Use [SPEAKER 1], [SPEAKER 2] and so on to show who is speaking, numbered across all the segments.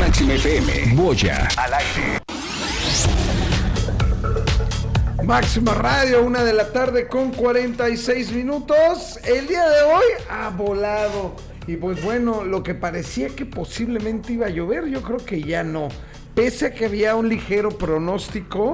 [SPEAKER 1] Máxima FM, Boya, al aire.
[SPEAKER 2] Máxima Radio, 1:00 p.m. con 46 minutos. El día de hoy ha volado. Y pues bueno, lo que parecía que posiblemente iba a llover, yo creo que ya no. Pese a que había un ligero pronóstico,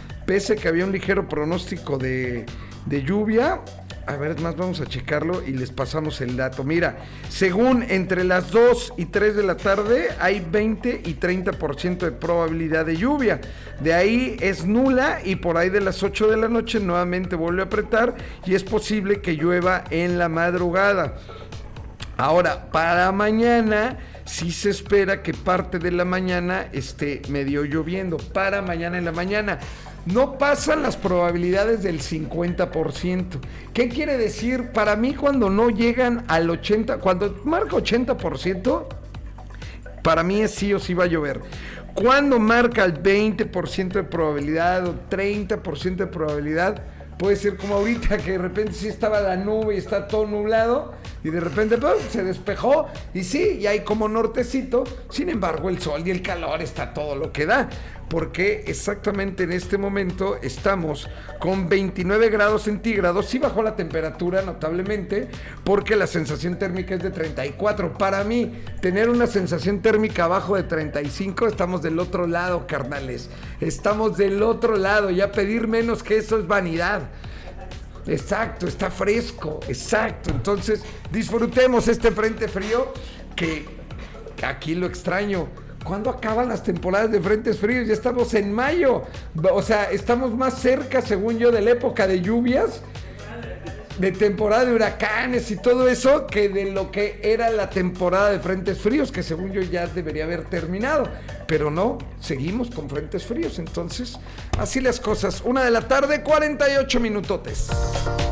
[SPEAKER 2] de lluvia. A ver, más vamos a checarlo y les pasamos el dato. Mira, según entre las 2 y 3 de la tarde hay 20 y 30% de probabilidad de lluvia. De ahí es nula y por ahí de las 8 de la noche nuevamente vuelve a apretar y es posible que llueva en la madrugada. Ahora, para mañana sí se espera que parte de la mañana esté medio lloviendo. Para mañana en la mañana. No pasan las probabilidades del 50%. ¿Qué quiere decir? Para mí, cuando no llegan al 80%, cuando marca 80%, para mí es sí o sí va a llover. Cuando marca el 20% de probabilidad o 30% de probabilidad, puede ser como ahorita, que de repente sí estaba la nube y está todo nublado, y de repente ¡pum!, se despejó, y sí, y hay como nortecito. Sin embargo, el sol y el calor está todo lo que da, porque exactamente en este momento estamos con 29 grados centígrados. Sí bajó la temperatura notablemente, porque la sensación térmica es de 34. Para mí, tener una sensación térmica abajo de 35, estamos del otro lado, carnales. Estamos del otro lado, ya pedir menos que eso es vanidad. Exacto, está fresco, exacto. Entonces, disfrutemos este frente frío, que aquí lo extraño. ¿Cuándo acaban las temporadas de frentes fríos? Ya estamos en mayo. O sea, estamos más cerca, según yo, de la época de lluvias, de temporada de huracanes y todo eso, que de lo que era la temporada de frentes fríos, que según yo ya debería haber terminado. Pero no, seguimos con frentes fríos. Entonces, así las cosas. 1:00 p.m, 48 minutotes.